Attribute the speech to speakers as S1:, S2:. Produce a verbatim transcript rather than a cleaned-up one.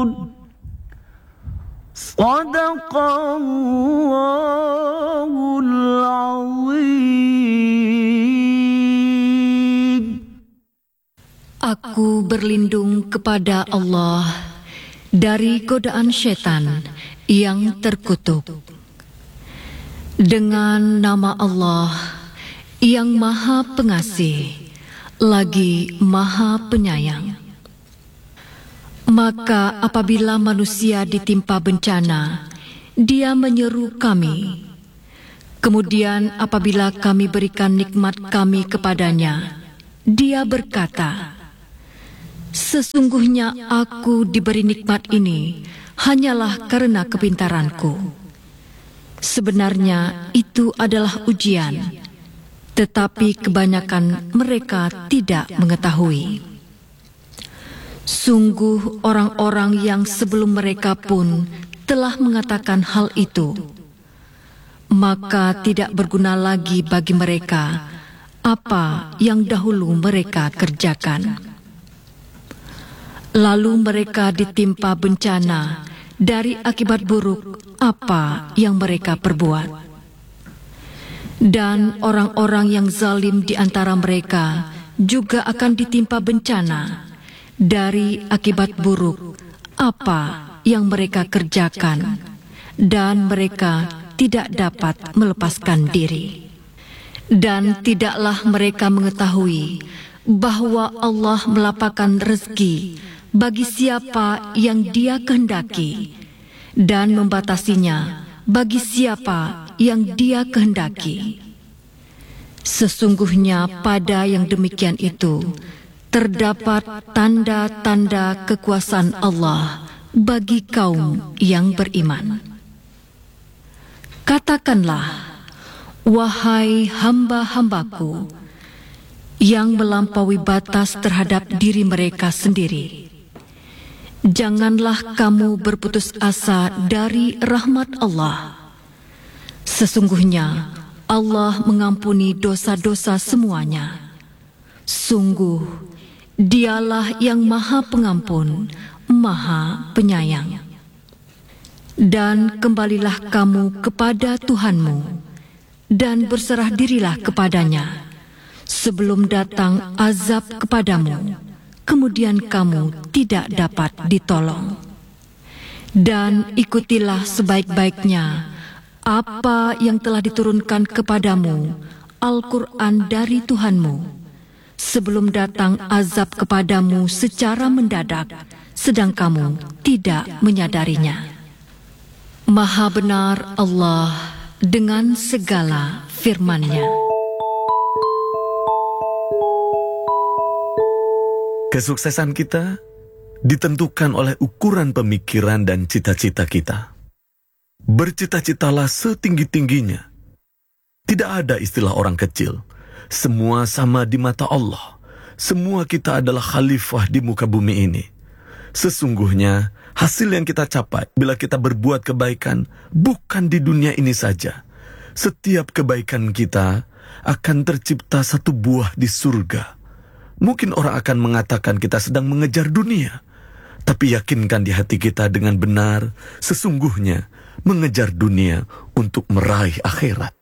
S1: Sadaqallahul Azim.
S2: Aku berlindung kepada Allah dari godaan syaitan yang terkutuk. Dengan nama Allah yang Maha Pengasih lagi Maha Penyayang. Maka apabila manusia ditimpa bencana, dia menyeru kami. Kemudian apabila kami berikan nikmat kami kepadanya, dia berkata, sesungguhnya aku diberi nikmat ini hanyalah karena kepintaranku. Sebenarnya itu adalah ujian, tetapi kebanyakan mereka tidak mengetahui. Sungguh orang-orang yang sebelum mereka pun telah mengatakan hal itu, maka tidak berguna lagi bagi mereka apa yang dahulu mereka kerjakan. Lalu mereka ditimpa bencana dari akibat buruk apa yang mereka perbuat. Dan orang-orang yang zalim di antara mereka juga akan ditimpa bencana dari akibat buruk apa yang mereka kerjakan, dan mereka tidak dapat melepaskan diri. Dan tidaklah mereka mengetahui bahwa Allah melapangkan rezeki bagi siapa yang Dia kehendaki, dan membatasinya bagi siapa yang Dia kehendaki. Sesungguhnya pada yang demikian itu terdapat tanda-tanda kekuasaan Allah bagi kaum yang beriman. Katakanlah, wahai hamba-hambaku yang melampaui batas terhadap diri mereka sendiri, janganlah kamu berputus asa dari rahmat Allah. Sesungguhnya Allah mengampuni dosa-dosa semuanya. Sungguh Dialah yang Maha Pengampun, Maha Penyayang. Dan kembalilah kamu kepada Tuhanmu, dan berserah dirilah kepadanya, sebelum datang azab kepadamu, kemudian kamu tidak dapat ditolong. Dan ikutilah sebaik-baiknya apa yang telah diturunkan kepadamu, Al-Quran dari Tuhanmu, sebelum datang azab kepadamu secara mendadak, sedang kamu tidak menyadarinya. Maha benar Allah dengan segala firman-Nya.
S3: Kesuksesan kita ditentukan oleh ukuran pemikiran dan cita-cita kita. Bercita-citalah setinggi-tingginya. Tidak ada istilah orang kecil. Semua sama di mata Allah. Semua kita adalah khalifah di muka bumi ini. Sesungguhnya hasil yang kita capai bila kita berbuat kebaikan bukan di dunia ini saja. Setiap kebaikan kita akan tercipta satu buah di surga. Mungkin orang akan mengatakan kita sedang mengejar dunia, tapi yakinkan di hati kita dengan benar, sesungguhnya mengejar dunia untuk meraih akhirat.